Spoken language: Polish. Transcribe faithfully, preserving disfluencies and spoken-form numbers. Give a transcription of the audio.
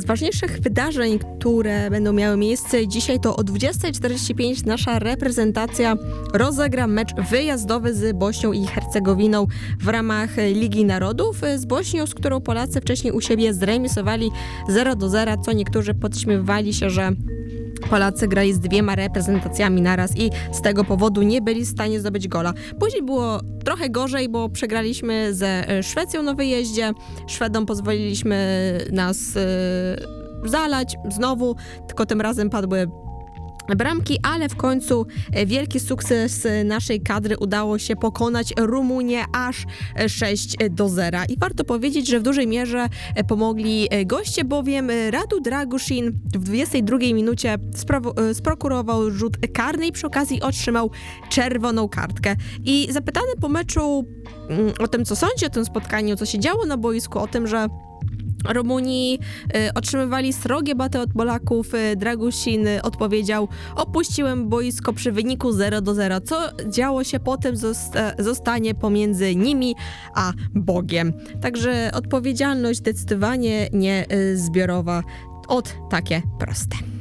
ważniejszych wydarzeń, które będą miały miejsce dzisiaj, to o dwudziesta czterdzieści pięć nasza reprezentacja rozegra mecz wyjazdowy z Bośnią i Hercegowiną w ramach Ligi Narodów. Z Bośnią, z którą Polacy wcześniej u siebie zremisowali zero do zera, co niektórzy podśmiewali się, że Polacy grali z dwiema reprezentacjami naraz i z tego powodu nie byli w stanie zdobyć gola. Później było trochę gorzej, bo przegraliśmy ze Szwecją na wyjeździe. Szwedom pozwoliliśmy nas yy, zalać znowu, tylko tym razem padły bramki, ale w końcu wielki sukces naszej kadry, udało się pokonać Rumunię aż sześć do zera. I warto powiedzieć, że w dużej mierze pomogli goście, bowiem Radu Dragusin w dwudziestej drugiej minucie spro- sprokurował rzut karny i przy okazji otrzymał czerwoną kartkę. I zapytany po meczu o tym, co sądzi o tym spotkaniu, co się działo na boisku, o tym, że Rumunii y, otrzymywali srogie baty od Polaków, y, Dragusin y, odpowiedział: opuściłem boisko przy wyniku zero do zera. Co działo się potem, zosta- zostanie pomiędzy nimi a Bogiem. Także odpowiedzialność zdecydowanie nie y, zbiorowa. Od takie proste.